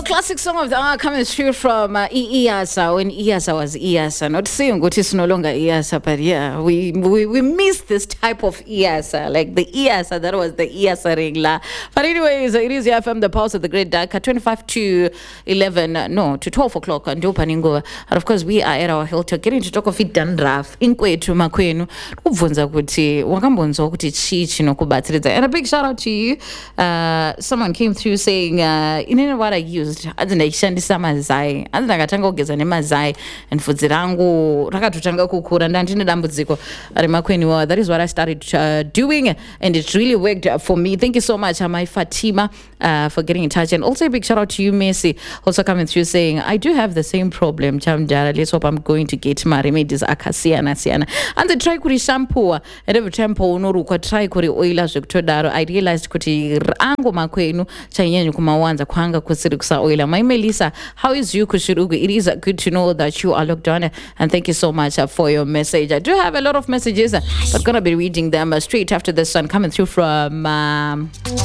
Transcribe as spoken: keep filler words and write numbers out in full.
Well, classic song of the hour coming through from uh, I- Iyasa, when Iyasa was Iyasa. Not saying what is no longer Iyasa, but yeah, we, we we miss this type of Iyasa, like the Iyasa that was the Iyasa ringla. But anyways, it is F M, the pulse of the great dark, twenty-five to eleven, uh, no, to twelve o'clock, and Paningo. And of course, we are at our hill getting to talk of it done rough. Inkwe to Makwenu, Ubunza kuti, Wakambonzo kuti chi no kubatriza. And a big shout out to you. Uh, someone came through saying, uh, in what I used, andinaishandisa mazai, andinakatanga kugeza nemazai, and fudzi rangu rakatotanga kukura ndandine dambudziko ari makweni wawa. That is what I started uh, doing, and it really worked for me. Thank you so much, uh, my Fatima, uh, for getting in touch. And also a big shout out to you, Messi, also coming through saying, I do have the same problem. Chamjara, let's hope I'm going to get my remedies akasiana siana. And the try kuri shampoo, and every tempo unoruka try kuri oila zvikutodaro. I realized kuti rangu makwenu chanyenyu kumawanza kwanga kusiri kusa oila. My Melissa, how is you kushirugu? It is uh, good to know that you are locked on, and thank you so much uh, for your message. I do have a lot of messages, uh, but gonna be reading them uh, straight after this one coming through from um,